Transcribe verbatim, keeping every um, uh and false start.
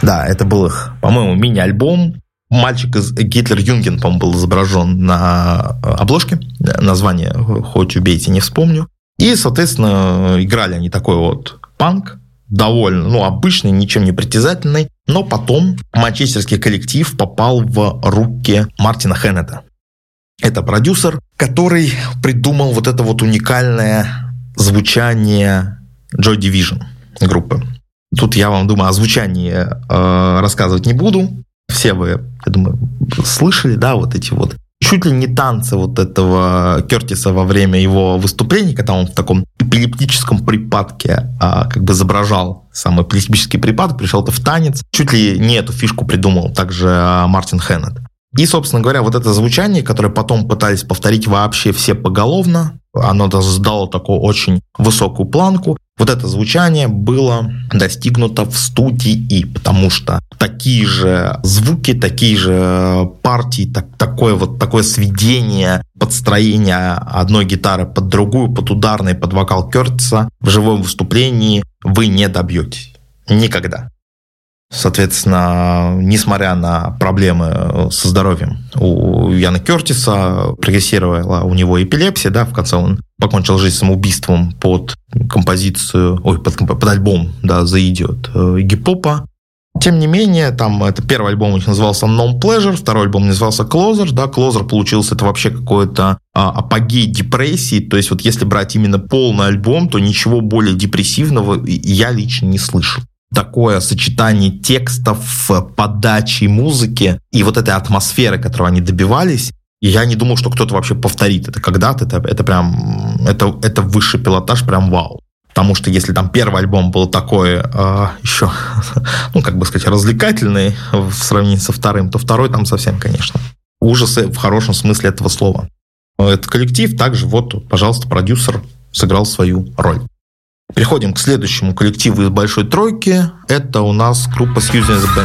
Да, это был их, по-моему, мини-альбом. Мальчик из Гитлер-Юнген, по-моему, был изображен на обложке. Название, хоть убейте, не вспомню. И, соответственно, играли они такой вот панк, довольно, ну, обычный, ничем не притязательный. Но потом манчестерский коллектив попал в руки Мартина Хеннета. Это продюсер, который придумал вот это вот уникальное звучание Joy Division группы. Тут я вам, думаю, о звучании э, рассказывать не буду. Все вы, я думаю, слышали, да, вот эти вот чуть ли не танцы вот этого Кёртиса во время его выступлений, когда он в таком эпилептическом припадке а, как бы изображал сам эпилептический припадок, пришел это в танец. Чуть ли не эту фишку придумал также а, Мартин Хеннет. И, собственно говоря, вот это звучание, которое потом пытались повторить вообще все поголовно, оно даже дало такую очень высокую планку. Вот это звучание было достигнуто в студии, потому что такие же звуки, такие же партии, так, такое вот такое сведение, подстроение одной гитары под другую, под ударной, под вокал Кёртиса в живом выступлении вы не добьетесь. Никогда. Соответственно, несмотря на проблемы со здоровьем у Яна Кёртиса, прогрессировала у него эпилепсия, да, в конце он покончил жизнь самоубийством под композицию, ой, под, под альбом, да, «The Idiot» Игги Попа. Тем не менее, там это первый альбом у них назывался «Non Pleasure», второй альбом назывался «Closer», да, «Closer» получился, это вообще какой-то а, апогей депрессии, то есть вот если брать именно полный альбом, то ничего более депрессивного я лично не слышал. Такое сочетание текстов, подачи музыки и вот этой атмосферы, которой они добивались, и я не думал, что кто-то вообще повторит это когда-то. Это, это прям, это, это высший пилотаж, прям вау. Потому что если там первый альбом был такой э, еще, ну, как бы сказать, развлекательный в сравнении со вторым, то второй там совсем, конечно, ужасы в хорошем смысле этого слова. Этот коллектив также, вот, пожалуйста, продюсер сыграл свою роль. Переходим к следующему коллективу из большой тройки. Это у нас группа Susie and the